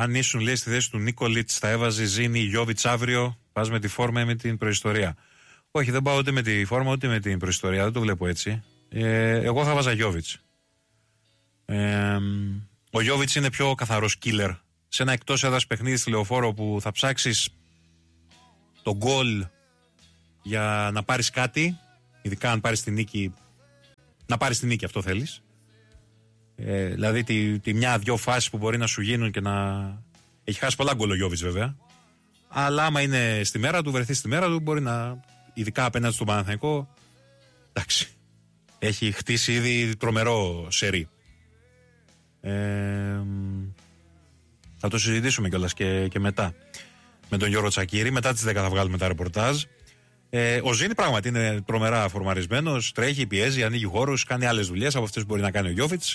Αν ήσουν, λέει, στη θέση του Νίκολιτς, θα έβαζε Ζήνη, Γιόβιτς αύριο. Πας με τη φόρμα ή με την προϊστορία? Όχι, δεν πάω ούτε με τη φόρμα ούτε με την προϊστορία. Δεν το βλέπω έτσι. Εγώ θα βάζα Γιόβιτς. Ο Γιόβιτς είναι πιο καθαρός killer. Σε ένα εκτός έδρας παιχνίδι στη Λεωφόρο που θα ψάξεις το γκολ για να πάρεις κάτι, ειδικά αν πάρεις τη νίκη, να πάρεις τη νίκη, αυτό θέλεις. Δηλαδή τη μια-δυο φάσεις που μπορεί να σου γίνουν και να... Έχει χάσει πολλά γκολ ο Γιόβιτς βέβαια. Αλλά άμα είναι στη μέρα του, βρεθεί στη μέρα του, μπορεί να... Ειδικά απέναντι στον Παναθηναϊκό, εντάξει, έχει χτίσει ήδη τρομερό σερί. Θα το συζητήσουμε κιόλας και μετά με τον Γιώργο Τσακίρη. Μετά τις 10 θα βγάλουμε τα ρεπορτάζ. Ο Ζήνη πράγματι είναι τρομερά φορμαρισμένος, τρέχει, πιέζει, ανοίγει χώρους, κάνει άλλες δουλειές από αυτές που μπορεί να κάνει ο Γιόβιτς.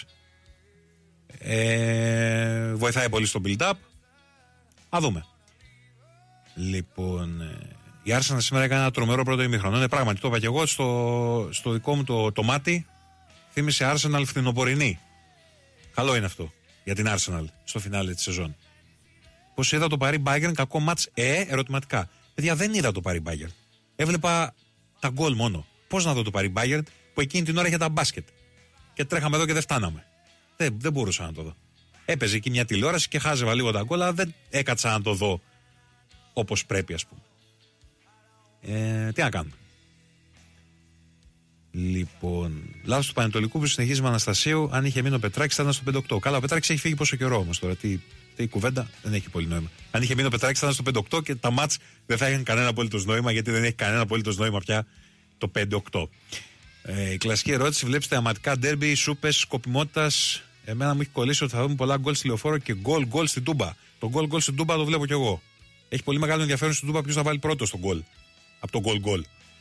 Βοηθάει πολύ στο build-up. Α δούμε. Λοιπόν, η Arsenal σήμερα έκανε ένα τρομερό πρώτο ημίχρονο. Ναι, πράγματι, το είπα και εγώ στο δικό μου το μάτι. Θύμισε Arsenal φθινοπορεινή. Καλό είναι αυτό για την Arsenal στο φινάλε της σεζόν. Πώς είδα το Paris Bayern, κακό μάτς, ερωτηματικά. Παιδιά, δεν είδα το Paris Bayern. Έβλεπα τα γκολ μόνο. Πώς να δω το Paris Bayern που εκείνη την ώρα είχε τα μπάσκετ. Και τρέχαμε εδώ και δεν φτάναμε. Δεν μπορούσα να το δω. Έπαιζε εκεί μια τηλεόραση και χάζευα λίγο τα γκολ, αλλά δεν έκατσα να το δω όπως πρέπει, ας πούμε. Τι να κάνουμε. Λοιπόν, λάθος του Πανετολικού που συνεχίζει με Αναστασίου. Αν είχε μείνει ο Πετράκης θα ήταν στο 5-8. Καλά, ο Πετράκης έχει φύγει πόσο καιρό όμως τώρα. Η κουβέντα δεν έχει πολύ νόημα. Αν είχε μείνει ο Πετράκης θα ήταν στο 5-8 και τα μάτς δεν θα είχαν κανένα απολύτως νόημα, γιατί δεν έχει κανένα απολύτως νόημα πια το 5-8. Η κλασική ερώτηση: βλέπεις τα αματικά ντέρμπι, σούπες σκοπιμότητας? Εμένα μου έχει κολλήσει ότι θα δούμε πολλά γκολ στη Λεωφόρο και γκολ στην Τούμπα. Το γκολ στην Τούμπα το βλέπω κι εγώ. Έχει πολύ μεγάλο ενδιαφέρον στην Τούμπα ποιος θα βάλει πρώτο στον γκολ. Από το γκολ.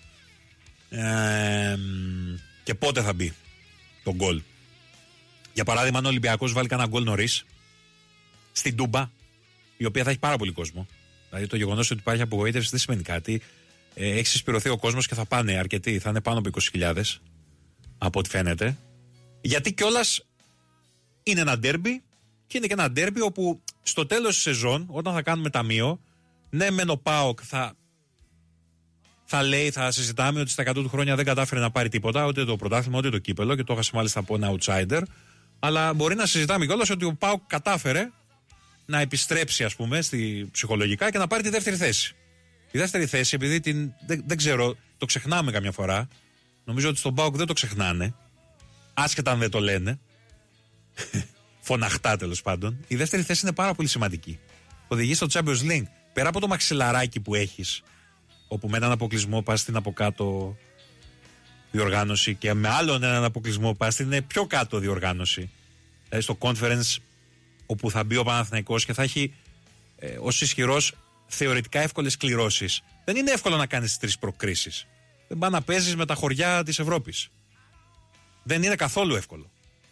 Και πότε θα μπει το γκολ. Για παράδειγμα, αν ο Ολυμπιακός βάλει κανένα γκολ νωρίς στην Τούμπα, η οποία θα έχει πάρα πολύ κόσμο. Δηλαδή το γεγονός ότι υπάρχει απογοήτευση δεν σημαίνει κάτι. Έχει συσπηρωθεί ο κόσμος και θα πάνε αρκετοί, θα είναι πάνω από 20.000 από ό,τι φαίνεται. Γιατί κιόλας είναι ένα ντέρμπι και είναι και ένα ντέρμπι όπου στο τέλος της σεζόν, όταν θα κάνουμε ταμείο, ναι, μεν ο ΠΑΟΚ θα συζητάμε ότι στα 100 του χρόνια δεν κατάφερε να πάρει τίποτα, ούτε το πρωτάθλημα ούτε το κύπελο, και το έχασε μάλιστα από ένα outsider. Αλλά μπορεί να συζητάμε κιόλας ότι ο ΠΑΟΚ κατάφερε να επιστρέψει, ας πούμε, ψυχολογικά και να πάρει τη δεύτερη θέση. Η δεύτερη θέση, επειδή δεν ξέρω, το ξεχνάμε καμιά φορά. Νομίζω ότι στον ΠΑΟΚ δεν το ξεχνάνε, άσχετα αν δεν το λένε. Φωναχτά, τέλος πάντων. Η δεύτερη θέση είναι πάρα πολύ σημαντική. Οδηγεί στο Champions League. Πέρα από το μαξιλαράκι που έχεις, όπου με έναν αποκλεισμό πας στην από κάτω διοργάνωση και με άλλον έναν αποκλεισμό πας στην πιο κάτω διοργάνωση. Δηλαδή στο Conference, όπου θα μπει ο Παναθηναϊκός και θα έχει ως ισχυρός θεωρητικά εύκολες κληρώσεις. Δεν είναι εύκολο να κάνεις τις 3 προκρίσεις. Δεν πάει να παίζεις με τα χωριά της Ευρώπης. Δεν είναι καθόλου εύκολο.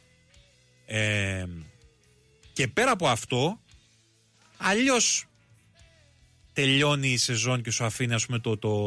Και πέρα από αυτό, αλλιώς τελειώνει η σεζόν και σου αφήνει, ας πούμε,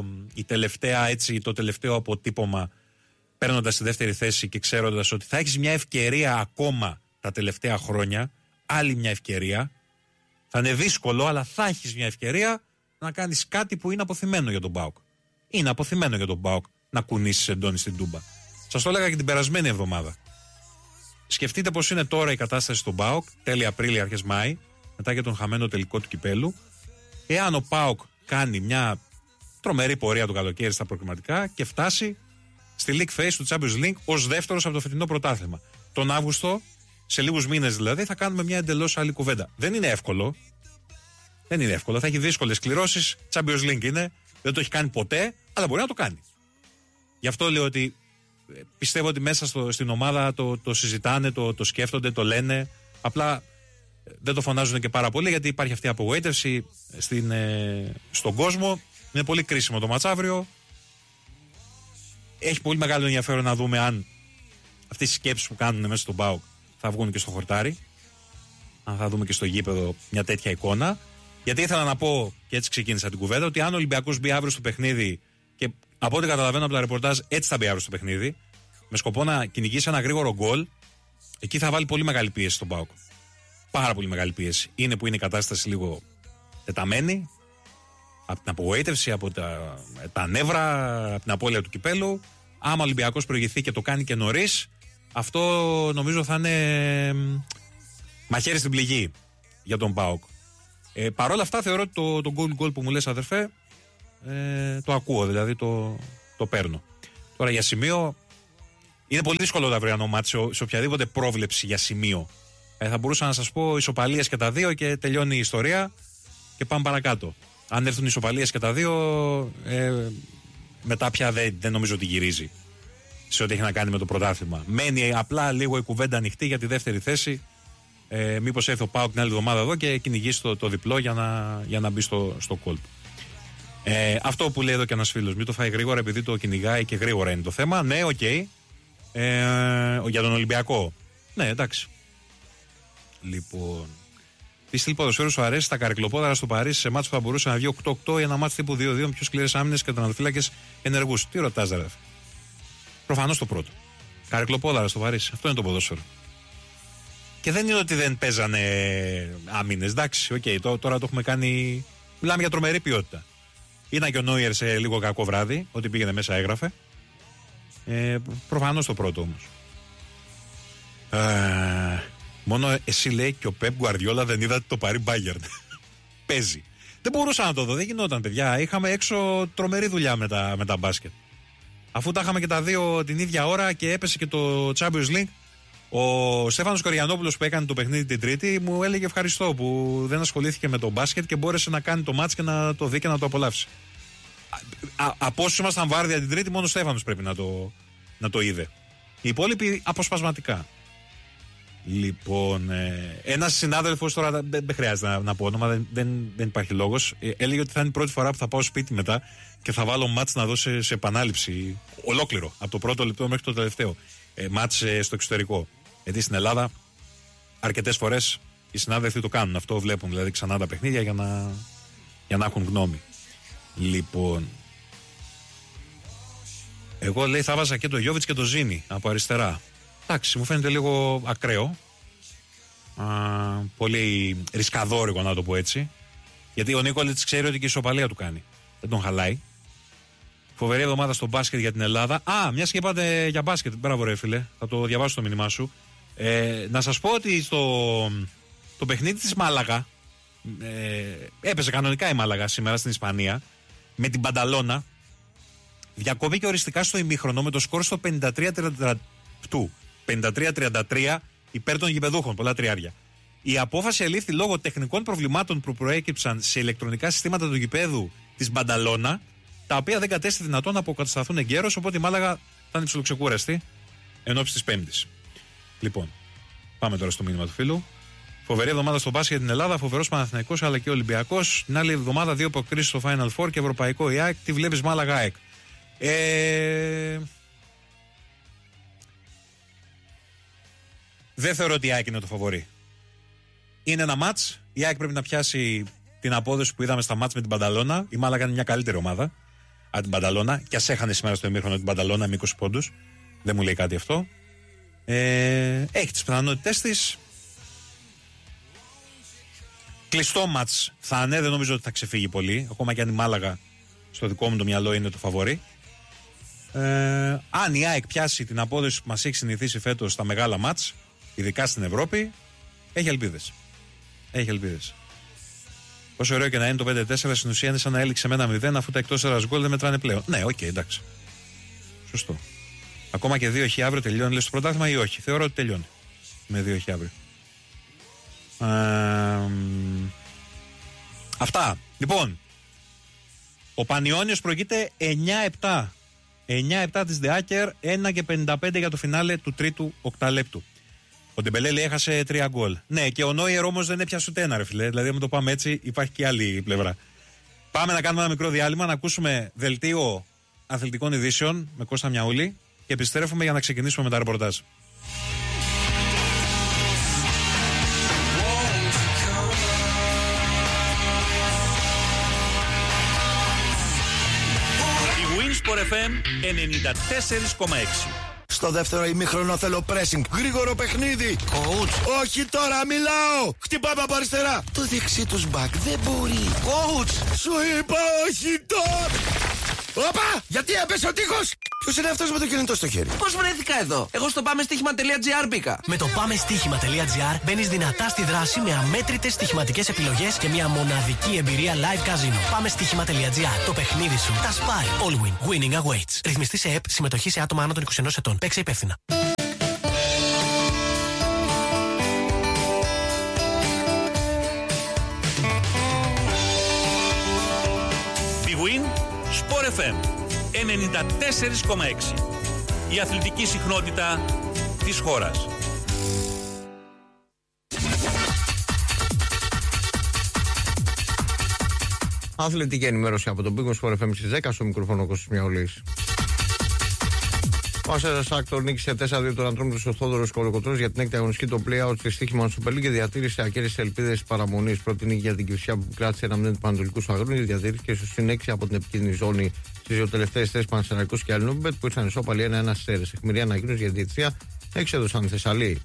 το τελευταίο αποτύπωμα, παίρνοντας τη δεύτερη θέση και ξέροντας ότι θα έχεις μια ευκαιρία ακόμα τα τελευταία χρόνια, άλλη μια ευκαιρία. Θα είναι δύσκολο, αλλά θα έχεις μια ευκαιρία να κάνεις κάτι που είναι αποθυμένο για τον ΠΑΟΚ. Είναι αποθυμένο για τον ΠΑΟΚ να κουνήσεις εντόνι στην Τούμπα. Σας το έλεγα και την περασμένη εβδομάδα. Σκεφτείτε πως είναι τώρα η κατάσταση στον ΠΑΟΚ, τέλη Απρίλη, αρχές Μάη, μετά για τον χαμένο τελικό του κυπέλου. Εάν ο ΠΑΟΚ κάνει μια τρομερή πορεία το καλοκαίρι στα προκριματικά και φτάσει στη League Phase του Champions League ως δεύτερος από το φετινό πρωτάθλημα. Τον Αύγουστο, σε λίγους μήνες δηλαδή, θα κάνουμε μια εντελώς άλλη κουβέντα. Δεν είναι εύκολο. Δεν είναι εύκολο. Θα έχει δύσκολες κληρώσεις. Champions League είναι. Δεν το έχει κάνει ποτέ, αλλά μπορεί να το κάνει. Γι' αυτό λέω ότι πιστεύω ότι μέσα στην ομάδα το συζητάνε, το σκέφτονται, το λένε. Απλά δεν το φωνάζουν και πάρα πολύ, γιατί υπάρχει αυτή η απογοήτευση στον κόσμο. Είναι πολύ κρίσιμο το ματσαύριο. Έχει πολύ μεγάλο ενδιαφέρον να δούμε αν αυτές οι σκέψεις που κάνουν μέσα στον ΠΑΟΚ θα βγουν και στο χορτάρι. Αν θα δούμε και στο γήπεδο μια τέτοια εικόνα. Γιατί ήθελα να πω, και έτσι ξεκίνησα την κουβέντα, ότι αν ο Ολυμπιακός μπει αύριο στο παιχνίδι, και από ό,τι καταλαβαίνω από τα ρεπορτάζ έτσι θα μπει αύριο στο παιχνίδι, με σκοπό να κυνηγήσει ένα γρήγορο γκολ, εκεί θα βάλει πολύ μεγάλη πίεση στον ΠΑΟΚ. πάρα πολύ μεγάλη πίεση. Είναι που είναι η κατάσταση λίγο τεταμένη από την απογοήτευση, από τα νεύρα, από την απώλεια του κυπέλου. Άμα ο Ολυμπιακός προηγηθεί και το κάνει και νωρίς, αυτό νομίζω θα είναι μαχαίρι στην πληγή για τον ΠΑΟΚ. Παρ' όλα αυτά θεωρώ ότι το goal που μου λες, αδερφέ, το ακούω, δηλαδή το παίρνω. Τώρα για σημείο, είναι πολύ δύσκολο το αυριανό μάτι σε οποιαδήποτε πρόβλεψη για σημείο. Θα μπορούσα να σας πω ισοπαλίες και τα δύο και τελειώνει η ιστορία και πάμε παρακάτω. Αν έρθουν ισοπαλίες και τα δύο, μετά πια δεν νομίζω ότι γυρίζει σε ό,τι έχει να κάνει με το πρωτάθλημα. Μένει απλά λίγο η κουβέντα ανοιχτή για τη δεύτερη θέση. Μήπως έρθει ο ΠΑΟΚ την άλλη εβδομάδα εδώ και κυνηγήσει το διπλό για να μπει στο κόλπο. Αυτό που λέει εδώ και ένας φίλος, μην το φάει γρήγορα επειδή το κυνηγάει και γρήγορα είναι το θέμα. Ναι, οκ. Για τον Ολυμπιακό. Ναι, εντάξει. Λοιπόν. Τι στυλ ποδοσφαίρου σου αρέσει στα καρυκλοπόδαρα στο Παρίσι σε μάτσο που θα μπορούσε να βγει 8-8 ή ένα μάτσο τύπου 2-2 με πιο σκληρές άμυνες και τερματοφύλακες ενεργούς? Τι ρωτάς, ρε? Προφανώς το πρώτο. Καρυκλοπόδαρα στο Παρίσι. Αυτό είναι το ποδόσφαιρο. Και δεν είναι ότι δεν παίζανε άμυνες. Εντάξει, τώρα το έχουμε κάνει. Μιλάμε για τρομερή ποιότητα. Ήταν και ο Νόιερ σε λίγο κακό βράδυ, ότι πήγαινε μέσα έγραφε. Προφανώς το πρώτο όμως. Μόνο εσύ, λέει, και ο Πεπ Γκουαρδιόλα δεν είδατε το Παρί Μπάγερν. Παίζει. Δεν μπορούσα να το δω, δεν γινόταν, παιδιά. Είχαμε έξω τρομερή δουλειά με τα μπάσκετ. Αφού τα είχαμε και τα δύο την ίδια ώρα και έπεσε και το Champions League, ο Στέφανος Κοριανόπουλος που έκανε το παιχνίδι την Τρίτη μου έλεγε ευχαριστώ που δεν ασχολήθηκε με το μπάσκετ και μπόρεσε να κάνει το μάτς και να το δει και να το απολαύσει. Από όσους ήμασταν βάρδια την Τρίτη, μόνο ο Στέφανος πρέπει να το είδε. Οι υπόλοιποι αποσπασματικά. Λοιπόν, ένας συνάδελφος, τώρα δεν χρειάζεται να πω όνομα, δεν υπάρχει λόγος, έλεγε ότι θα είναι η πρώτη φορά που θα πάω σπίτι μετά και θα βάλω μάτς να δω σε επανάληψη ολόκληρο, από το πρώτο λεπτό μέχρι το τελευταίο. Μάτς στο εξωτερικό. Γιατί στην Ελλάδα αρκετές φορές οι συνάδελφοι το κάνουν αυτό, βλέπουν δηλαδή ξανά τα παιχνίδια για να έχουν γνώμη. Λοιπόν, εγώ, λέει, θα βάζα και το Γιόβιτς και το Ζήνη από αριστερά. Εντάξει, μου φαίνεται λίγο ακραίο. Πολύ ρισκαδόρικο, να το πω έτσι. Γιατί ο Νίκολιτς ξέρει ότι και η ισοπαλία του κάνει. Δεν τον χαλάει. Φοβερή εβδομάδα στο μπάσκετ για την Ελλάδα. Μιας και είπατε για μπάσκετ, μπράβο ρε φίλε, θα το διαβάσω το μήνυμά σου. Να σας πω ότι το παιχνίδι της Μάλαγα, έπαιζε κανονικά η Μάλαγα σήμερα στην Ισπανία, με την Μπανταλώνα. Διακόπηκε οριστικά στο ημίχρονο με το σκορ στο 53-33 υπέρ των γηπεδούχων, πολλά τριάρια. Η απόφαση ελήφθη λόγω τεχνικών προβλημάτων που προέκυψαν σε ηλεκτρονικά συστήματα του γηπέδου της Μπανταλώνα, τα οποία δεν κατέστη δυνατόν να αποκατασταθούν εγκαίρως, οπότε η Μάλαγα θα είναι ψιλοξεκούραστη εν ώψη της Πέμπτης. Λοιπόν, πάμε τώρα στο μήνυμα του φίλου. Φοβερή εβδομάδα στο μπάσκετ για την Ελλάδα, φοβερός Παναθηναϊκός αλλά και Ολυμπιακός. Την άλλη εβδομάδα 2 αποκρίσεις στο Final Four και Ευρωπαϊκό ΙΑΚ. Τι βλέπεις Μάλαγα ΑΕΚ? Δεν θεωρώ ότι η ΑΕΚ είναι το φαβορί. Είναι ένα μάτς. Η ΑΕΚ πρέπει να πιάσει την απόδοση που είδαμε στα μάτς με την Μπανταλώνα. Η Μάλαγα είναι μια καλύτερη ομάδα από την Μπανταλώνα. Και ας έχανε σήμερα στο ημίχρονο την Μπανταλώνα με 20 πόντους. Δεν μου λέει κάτι αυτό. Έχει τις πιθανότητες της. Κλειστό μάτς θα είναι. Δεν νομίζω ότι θα ξεφύγει πολύ. Ακόμα και αν η Μάλαγα στο δικό μου το μυαλό είναι το φαβορί. Αν η ΑΕΚ πιάσει την απόδοση που μας έχει συνηθίσει φέτος στα μεγάλα μάτς, ειδικά στην Ευρώπη, έχει ελπίδες. Έχει ελπίδες. Όσο ωραίο και να είναι το 5-4, στην ουσία είναι σαν να έληξε με 1-0 αφού τα εκτός έδρας γκολ δεν μετράνε πλέον. Ναι, εντάξει. Σωστό. Ακόμα και 2 αύριο τελειώνει, λες, το πρωτάθλημα ή όχι? Θεωρώ ότι τελειώνει με 2 αύριο. Αυτά. Λοιπόν, ο Πανιώνιος προηγείται 9-7. 9-7 της Δεάκερ, 1-55 για το φινάλε του τρίτου οκταλέπτου. Ο Ντεμπελέλη έχασε 3 γκολ. Ναι, και ο Νόιερ όμως δεν έπιασε ούτε ένα, ρε φίλε. Δηλαδή, αν το πάμε έτσι, υπάρχει και άλλη πλευρά. Πάμε να κάνουμε ένα μικρό διάλειμμα, να ακούσουμε δελτίο αθλητικών ειδήσεων με Κώστα Μιαούλη και επιστρέφουμε για να ξεκινήσουμε με τα ρεπορτάζ. Sport FM 94,6. Στο δεύτερο ημίχρονο θέλω pressing. Γρήγορο παιχνίδι. Coach. Όχι τώρα, μιλάω. Χτυπάμε από αριστερά. Το δεξί τους μπακ δεν μπορεί. Coach. Σου είπα όχι τώρα. Όπα! Γιατί έπεσε ο τείχος! Ποιος είναι αυτός με το κινητό στο χέρι? Πώς βρέθηκα εδώ? Εγώ στο πάμεστοίχημα.gr μπήκα. Με το πάμεστοίχημα.gr μπαίνεις δυνατά στη δράση με αμέτρητες στοιχηματικές επιλογές και μια μοναδική εμπειρία live casino. Πάμεστοίχημα.gr. Το παιχνίδι σου. Τα σπάει. All win. Winning awaits. Ρυθμιστή σε ΕΠ. Συμμετοχή σε άτομα άνω των 21 ετών. Παίξε υπεύθυνα. Sport FM 94,6. Η αθλητική συχνότητα της χώρας. Αθλητική ενημέρωση από τον Big Sport FM στις 10 στο μικρόφωνο Κώστας Μιαουλής. Ο Αστέρας Άκτορ νίκησε 4-2 τον Ατρόμητο στο Θόδωρος Κολοκοτρώνης για την έκτη αγωνιστική το play-out στη στοίχημα Super League και διατήρησε ακέραιες ελπίδες παραμονής. Πρώτη νίκη για την Κηφισιά που κράτησε 1-0 του Πανατολικού Αγρίνου, διατηρήθηκε στο συν 6 από την επικίνδυνη ζώνη στις δύο τελευταίες θέσεις Πανσεραϊκούς και Αλνούμπετ που ήρθαν ισόπαλοι 1-1 στέρες. Αιχμηρή ανακοίνωση για τη διαιτησία έξεδωσαν τη Θεσσαλή.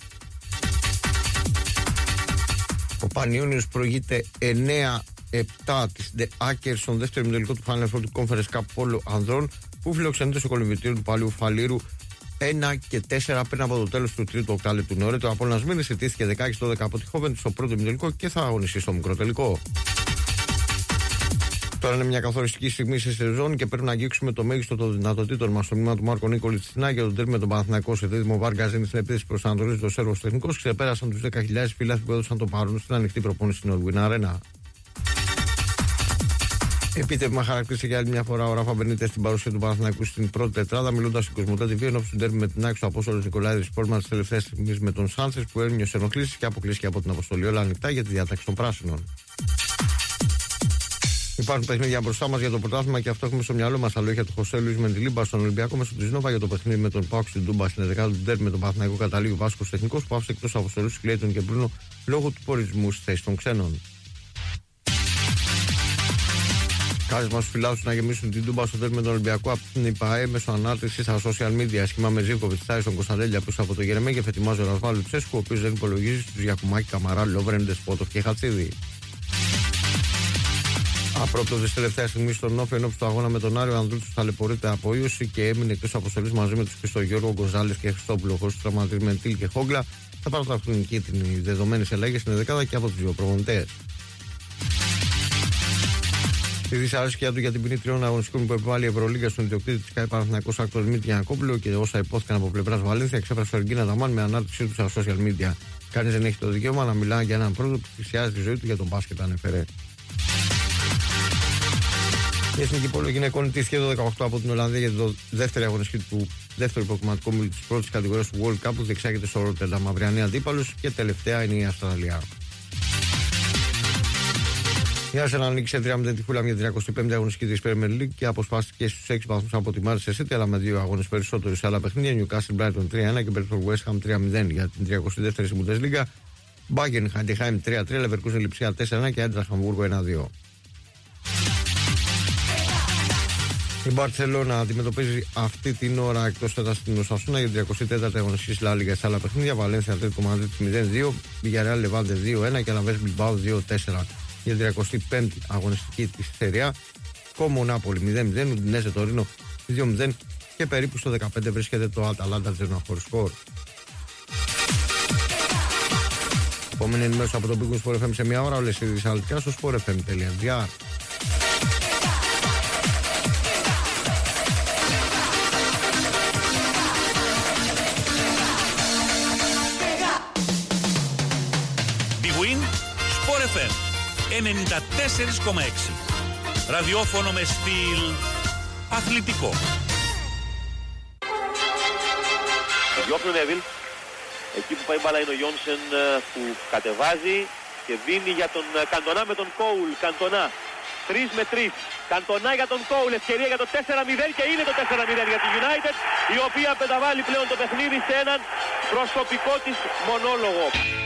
Ο Πανιόνιος προηγείται 9-7 της The Hackers στον δεύτερο ημιτελικό του Final Four του Conference Cup Polo Ανδρών που φιλοξενείται στο κολυμβητήριο του Παλαιού Φαλήρου 1-4 πριν από το τέλος του τρίτου οκτάλεπτου νωρίτερα. Ο Απόλλωνας Μήνης ιτήθηκε 16-12 από τη Χόβεντ στο πρώτο ημιτελικό και θα αγωνιστεί στο μικρό τελικό. Τώρα είναι μια καθοριστική στιγμή σε σεζόν και πρέπει να αγγίξουμε το μέγιστο των δυνατοτήτων μας. Στο μήμα του Μάρκο Νίκολη στη Σινά για τον τέρμι με τον Παναθηναϊκό σε δίδυμο Βάργαζίνη στην επίθεση προς Ανατολής του Σέρβος Τεχνικός. Ξεπέρασαν τους 10.000 φίλαθλοι που έδωσαν το παρόν στην ανοιχτή προπόνηση στην Ορβουίνα Αρένα. Επίτευγμα χαρακτήρισε για άλλη μια φορά ο Ράφα Μπενίτες στην παρουσία του Παναθηναϊκού στην πρώτη τετράδα, μιλώντας στην Κοσμοτέ TV ενώπιση του ντέρμπι με την Άξο Απόστολος Νικολάηδης Σπόρμα τη τελευταία στιγμή με τον Σάντσες που ένιωσε ενοχλήσεις και αποκλείστηκε από την αποστολή. Όλα ανοιχτά για τη διάταξη των πράσινων. Υπάρχουν παιχνίδια μπροστά μας για το πρωτάθλημα και αυτό έχουμε στο μυαλό μας. Αλόγια του Χωσέ Λουίς Μεντιλίμπα στον Ολυμπιακό μέσω τη Νόβα για το παιχνίδι με τον Πάουκ στην Τούμπα στην 11η του ντέρμπι με τον Παναθηναϊκό καταλήγει ο Βάσκος Τεχνικός που άφησε εκτός αποστολής Κλέιτον και Μπρούνο λόγω του πορισμού στη θέση των ξένων. Κάλεσμα στους φιλάθλους να γεμίσουν την Τούμπα στο τέλος με τον Ολυμπιακό από την ΙΠΑΕ μέσω ανάρτησης στα social media. Σχήμα με Ζίβκοβιτ, Τάισον Κωνσταντέλια πίσω από το Γερεμέ και ετοιμάζει ο Ρασβάλου Τσέσκου, ο οποίος δεν υπολογίζει στους Γιακουμάκη, Καμαρά, Λόβρεν, Ντεσπότοφ και Χατσίδη. Απρόπτω τη τελευταία στιγμή στον Όφη ενώπιση του αγώνα με τον Άριο Ανδρούτσου ταλαιπωρείται από ίωση και έμεινε εκτός αποστολής μαζί με τους Χριστογιώργο Γκοζάλες και Χριστόπουλο. Χωρίς του τραυματισμένου Τίλ και Χόγκλα θα παραταχθούν εκεί την δεδομένη αλλαγή στην δεκάδα και από τους δύο προπονητές. Στη δυσαρέσκεια του για την ποινή 3 αγωνιστικών που επιβάλλει η Ευρωλίγκα στον ιδιοκτήτη τη ΚΑΕ Παναθηναϊκός Άκτορ Δημήτρη Γιαννακόπουλο και όσα υπόθηκαν από πλευράς Βαλένθια, εξέφρασε ο Ριγκίνα Δαμάν με ανάρτησή του στα social media. Κανείς δεν έχει το δικαίωμα να μιλά για έναν πρώτο που θυσιάζει τη ζωή του για τον μπάσκετ, ανέφερε. Η Εθνική Πόλο Γυναικών ιτήθηκε το 18 από την Ολλανδία για τη δεύτερη αγωνιστική του δεύτερου προκριματικού μήλου τη πρώτη κατηγορία του World Cup που διεξάγεται στο Ρότερνταμ. Αυριανή αντίπαλος και τελευταία είναι η Αυστραλία. Η Arsenal νίκησε 3-0 τη Φούλαμ για την 35η αγωνιστική της Premier League και αποσπάστηκε στους 6 βαθμούς από τη Manchester City, αλλά με 2 αγώνες περισσότερους σε άλλα παιχνίδια. Newcastle Brighton 3-1 και Brentford West Ham 3-0 για την 32η Bundesliga. Bayern Heidenheim 3-3, Leverkusen Λιψία 4-1 και Eintracht Hamburgo 1-2. Η Μπαρτσελόνα αντιμετωπίζει αυτή την ώρα εκτός έδρας την Οσασούνα για την 34η αγωνιστική στη Λα Λίγκα. Σε άλλα παιχνίδια, Βαλένθια Ατλέτικο Μαδρίτης 0-2, Villarreal Λεβάντε 2-1 και Αλαβές Μπιλμπάου 2-4. Για την 35η αγωνιστική της Σεριά, Κόμο Νάπολη 0-0, Ουντινέζε Τωρίνο 2-0 και περίπου στο 15 βρίσκεται το Αταλάντα Τζέρνα χωρίς σκορ. Επόμενη ενημέρωση από τον Big Sport FM σε μια ώρα, όλες οι δυσαλτικά στο sportfm.gr. Sport FM 94,6. Ραδιόφωνο με στυλ αθλητικό. Διώχνει ο Νέβιλ. Εκεί που πάει μπάλα είναι ο Γιόνσεν που κατεβάζει και δίνει για τον Καντονά με τον Κόουλ. Καντονά 3 με 3. Καντονά για τον Κόουλ. Ευκαιρία για το 4-0 και είναι το 4-0 για τη United, η οποία πεταβάλει πλέον το παιχνίδι σε έναν προσωπικό της μονόλογο.